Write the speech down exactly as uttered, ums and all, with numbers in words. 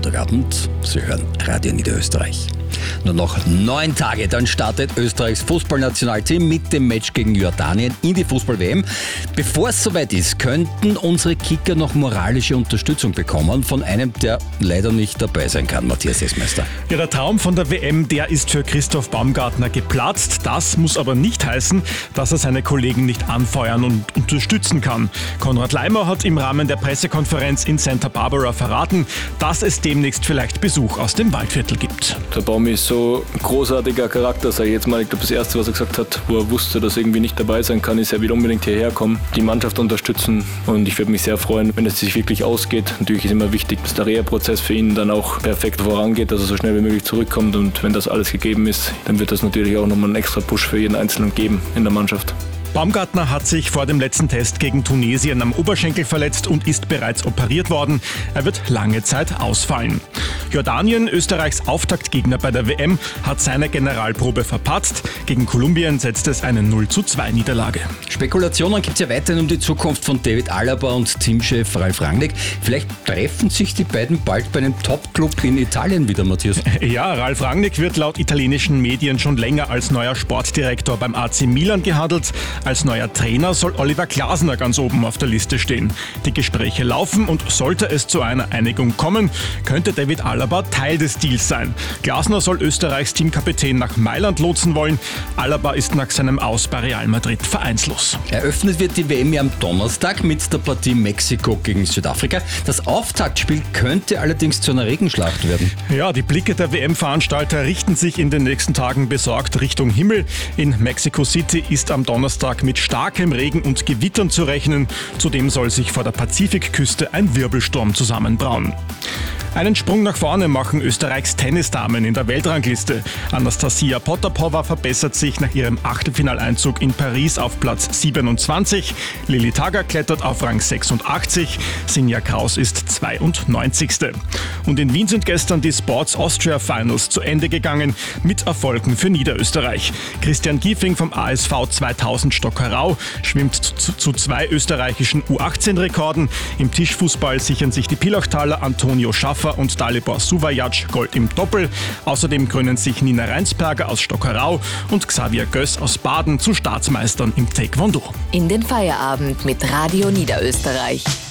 Montagabend. Sie hören Radio Niederösterreich. Nur noch neun Tage, dann startet Österreichs Fußballnationalteam mit dem Match gegen Jordanien in die Fußball-W M. Bevor es soweit ist, könnten unsere Kicker noch moralische Unterstützung bekommen von einem, der leider nicht dabei sein kann, Matthias Esmeister. Ja, der Traum von der W M, der ist für Christoph Baumgartner geplatzt. Das muss aber nicht heißen, dass er seine Kollegen nicht anfeuern und unterstützen kann. Konrad Laimer hat im Rahmen der Pressekonferenz in Santa Barbara verraten, dass es demnächst vielleicht Besuch aus dem Waldviertel gibt. Der Baum ist so ein großartiger Charakter, sage ich jetzt mal. Ich glaube, das Erste, was er gesagt hat, wo er wusste, dass er irgendwie nicht dabei sein kann, ist, er will unbedingt hierher kommen, die Mannschaft unterstützen, und ich würde mich sehr freuen, wenn es sich wirklich ausgeht. Natürlich ist immer wichtig, dass der Reha-Prozess für ihn dann auch perfekt vorangeht, dass er so schnell wie möglich zurückkommt, und wenn das alles gegeben ist, dann wird das natürlich auch nochmal einen extra Push für jeden Einzelnen geben in der Mannschaft. Baumgartner hat sich vor dem letzten Test gegen Tunesien am Oberschenkel verletzt und ist bereits operiert worden. Er wird lange Zeit ausfallen. Jordanien, Österreichs Auftaktgegner bei der W M, hat seine Generalprobe verpatzt. Gegen Kolumbien setzt es eine null zu zwei Niederlage. Spekulationen gibt es ja weiterhin um die Zukunft von David Alaba und Teamchef Ralf Rangnick. Vielleicht treffen sich die beiden bald bei einem Top-Club in Italien wieder, Matthias. Ja, Ralf Rangnick wird laut italienischen Medien schon länger als neuer Sportdirektor beim A C Milan gehandelt. Als neuer Trainer soll Oliver Glasner ganz oben auf der Liste stehen. Die Gespräche laufen, und sollte es zu einer Einigung kommen, könnte David Alaba Teil des Deals sein. Glasner soll Österreichs Teamkapitän nach Mailand lotsen wollen. Alaba ist nach seinem Aus bei Real Madrid vereinslos. Eröffnet wird die W M ja am Donnerstag mit der Partie Mexiko gegen Südafrika. Das Auftaktspiel könnte allerdings zu einer Regenschlacht werden. Ja, die Blicke der W M-Veranstalter richten sich in den nächsten Tagen besorgt Richtung Himmel. In Mexico City ist am Donnerstag mit starkem Regen und Gewittern zu rechnen. Zudem soll sich vor der Pazifikküste ein Wirbelsturm zusammenbrauen. Einen Sprung nach vorne machen Österreichs Tennisdamen in der Weltrangliste. Anastasia Potapova verbessert sich nach ihrem Achtelfinaleinzug in Paris auf Platz siebenundzwanzig. Lili Tagger klettert auf Rang sechsundachtzig. Sinja Kraus ist zweiundneunzigste. Und in Wien sind gestern die Sports Austria Finals zu Ende gegangen mit Erfolgen für Niederösterreich. Christian Giefing vom A S V zweitausend Stockerau schwimmt zu, zu zwei österreichischen U achtzehn Rekorden. Im Tischfußball sichern sich die Pilachtaler Antonio Schaffer und Dalibor Suvajac Gold im Doppel. Außerdem krönen sich Nina Reinsberger aus Stockerau und Xavier Göss aus Baden zu Staatsmeistern im Taekwondo. In den Feierabend mit Radio Niederösterreich.